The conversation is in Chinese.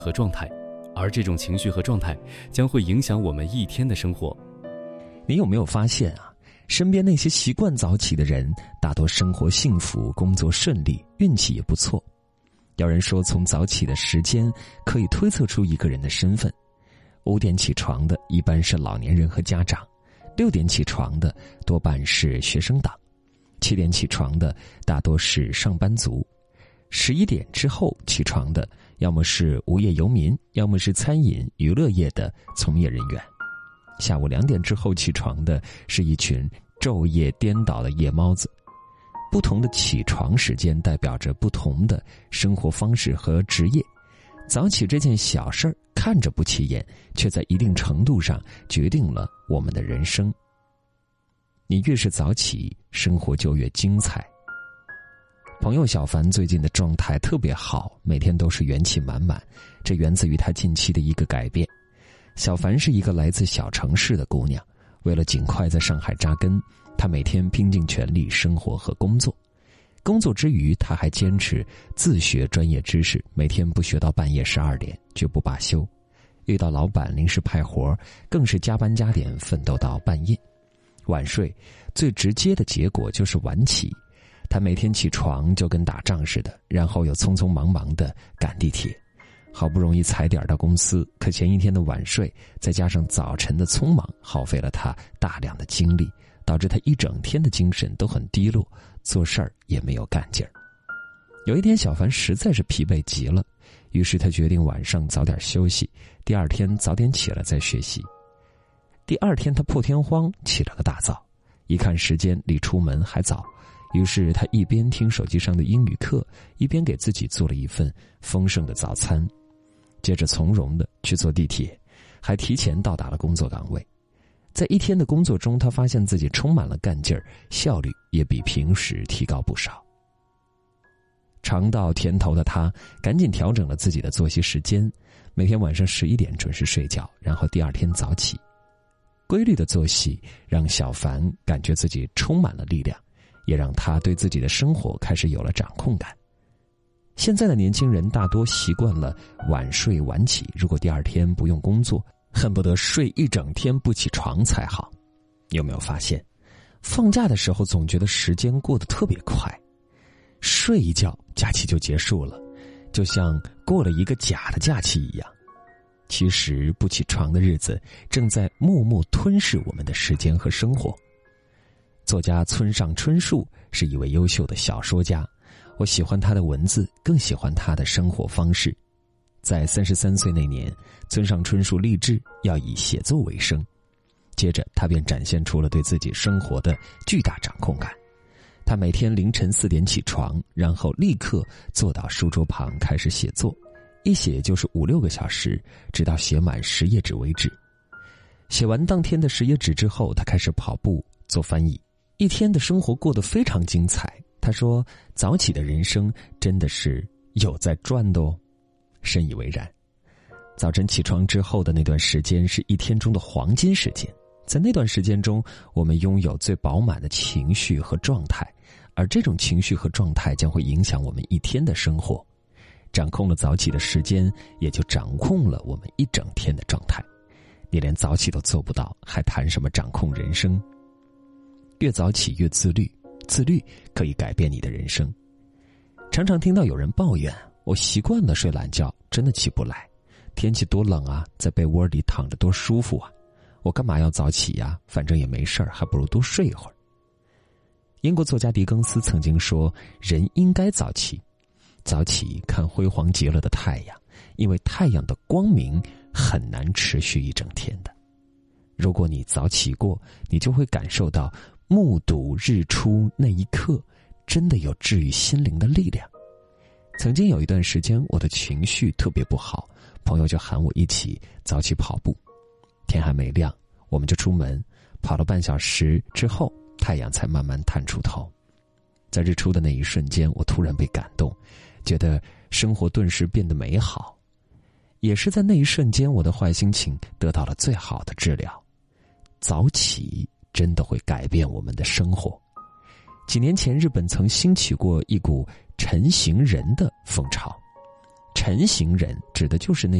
和状态，而这种情绪和状态将会影响我们一天的生活。 你有没有发现啊，身边那些习惯早起的人，大多生活幸福，工作顺利，运气也不错。有人说，从早起的时间可以推测出一个人的身份。5点起床的一般是老年人和家长，6点起床的多半是学生党，7点起床的大多是上班族，11点之后起床的要么是无业游民，要么是餐饮娱乐业的从业人员。下午2点之后起床的是一群昼夜颠倒的夜猫子。不同的起床时间代表着不同的生活方式和职业。早起这件小事儿看着不起眼，却在一定程度上决定了我们的人生。你越是早起，生活就越精彩。朋友小凡最近的状态特别好，每天都是元气满满，这源自于他近期的一个改变。小凡是一个来自小城市的姑娘，为了尽快在上海扎根，她每天拼尽全力生活和工作。工作之余，她还坚持自学专业知识，每天不学到半夜12点，绝不罢休。遇到老板临时派活，更是加班加点，奋斗到半夜。晚睡最直接的结果就是晚起，她每天起床就跟打仗似的，然后又匆匆忙忙地赶地铁。好不容易踩点到公司，可前一天的晚睡再加上早晨的匆忙，耗费了他大量的精力，导致他一整天的精神都很低落，做事儿也没有干劲儿。有一天小凡实在是疲惫极了，于是他决定晚上早点休息，第二天早点起来再学习。第二天他破天荒起了个大早，一看时间离出门还早，于是他一边听手机上的英语课，一边给自己做了一份丰盛的早餐，接着从容地去坐地铁，还提前到达了工作岗位。在一天的工作中，他发现自己充满了干劲儿，效率也比平时提高不少。尝到甜头的他赶紧调整了自己的作息时间，每天晚上11点准时睡觉，然后第二天早起。规律的作息让小凡感觉自己充满了力量，也让他对自己的生活开始有了掌控感。现在的年轻人大多习惯了晚睡晚起，如果第二天不用工作，恨不得睡一整天不起床才好。有没有发现，放假的时候总觉得时间过得特别快，睡一觉假期就结束了，就像过了一个假的假期一样。其实不起床的日子正在默默吞噬我们的时间和生活。作家村上春树是一位优秀的小说家，我喜欢他的文字，更喜欢他的生活方式。在33岁那年，村上春树立志要以写作为生，接着他便展现出了对自己生活的巨大掌控感。他每天凌晨4点起床，然后立刻坐到书桌旁开始写作，一写就是5-6个小时，直到写满10页纸为止。写完当天的10页纸之后，他开始跑步做翻译，一天的生活过得非常精彩。他说，早起的人生真的是有在赚的哦，深以为然。早晨起床之后的那段时间是一天中的黄金时间，在那段时间中，我们拥有最饱满的情绪和状态，而这种情绪和状态将会影响我们一天的生活。掌控了早起的时间，也就掌控了我们一整天的状态。你连早起都做不到，还谈什么掌控人生？越早起越自律，自律可以改变你的人生。常常听到有人抱怨，我习惯了睡懒觉，真的起不来。天气多冷啊，在被窝里躺着多舒服啊，我干嘛要早起呀？反正也没事儿，还不如多睡一会儿。英国作家狄更斯曾经说，人应该早起，早起看辉煌极了的太阳，因为太阳的光明很难持续一整天的。如果你早起过，你就会感受到目睹日出那一刻真的有治愈心灵的力量。曾经有一段时间，我的情绪特别不好，朋友就喊我一起早起跑步。天还没亮，我们就出门，跑了半小时之后，太阳才慢慢探出头。在日出的那一瞬间，我突然被感动，觉得生活顿时变得美好。也是在那一瞬间，我的坏心情得到了最好的治疗。早起真的会改变我们的生活。几年前，日本曾兴起过一股晨行人的风潮。 晨型人指的就是那